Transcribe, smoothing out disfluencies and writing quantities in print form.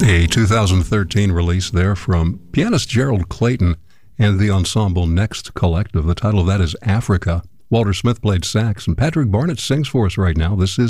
A 2013 release there from pianist Gerald Clayton and the ensemble Next Collective. The title of that is Africa. Walter Smith played sax, and Patrick Barnett sings for us right now. This is